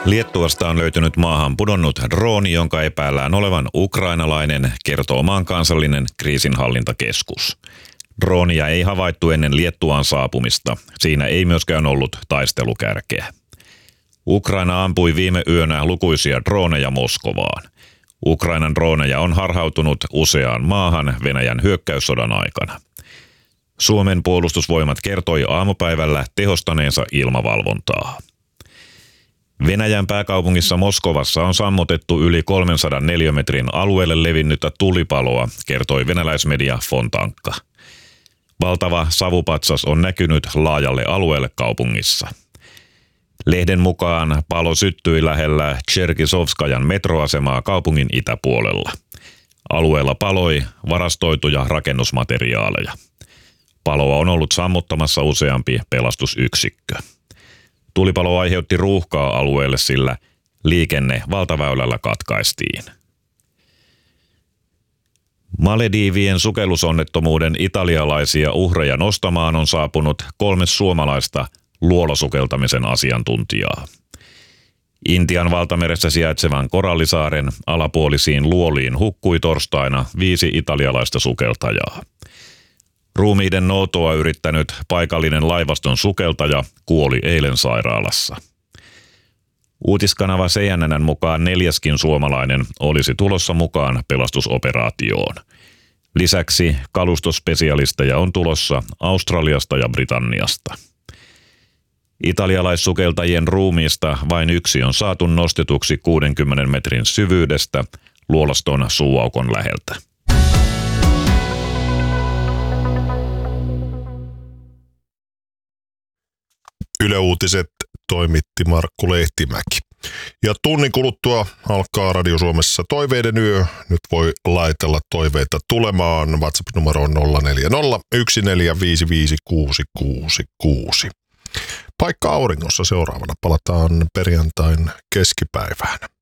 Liettuasta on löytynyt maahan pudonnut drooni, jonka epäillään olevan ukrainalainen, kertoo maan kansallinen kriisinhallintakeskus. Droonia ei havaittu ennen Liettuaan saapumista. Siinä ei myöskään ollut taistelukärkeä. Ukraina ampui viime yönä lukuisia drooneja Moskovaan. Ukrainan drooneja on harhautunut useaan maahan Venäjän hyökkäyssodan aikana. Suomen puolustusvoimat kertoi aamupäivällä tehostaneensa ilmavalvontaa. Venäjän pääkaupungissa Moskovassa on sammutettu yli 300 neliömetrin alueelle levinnyttä tulipaloa, kertoi venäläismedia Fontanka. Valtava savupatsas on näkynyt laajalle alueelle kaupungissa. Lehden mukaan palo syttyi lähellä Tšerkisovskajan metroasemaa kaupungin itäpuolella. Alueella paloi varastoituja rakennusmateriaaleja. Paloa on ollut sammuttamassa useampi pelastusyksikkö. Tulipalo aiheutti ruuhkaa alueelle, sillä liikenne valtaväylällä katkaistiin. Malediivien sukellusonnettomuuden italialaisia uhreja nostamaan on saapunut 3 suomalaista luolasukeltamisen asiantuntijaa. Intian valtameressä sijaitsevan Korallisaaren alapuolisiin luoliin hukkui torstaina 5 italialaista sukeltajaa. Ruumiiden noutoa yrittänyt paikallinen laivaston sukeltaja kuoli eilen sairaalassa. Uutiskanava CNN:n mukaan 4. suomalainen olisi tulossa mukaan pelastusoperaatioon. Lisäksi kalustospesialisteja on tulossa Australiasta ja Britanniasta. Italialaissukeltajien ruumiista vain yksi on saatu nostetuksi 60 metrin syvyydestä luolaston suuaukon läheltä. Yle Uutiset toimitti Markku Lehtimäki. Ja tunnin kuluttua alkaa Radio Suomessa Toiveiden yö. Nyt voi laitella toiveita tulemaan. WhatsApp-numero on 040 Paikka auringossa seuraavana. Palataan perjantain keskipäivään.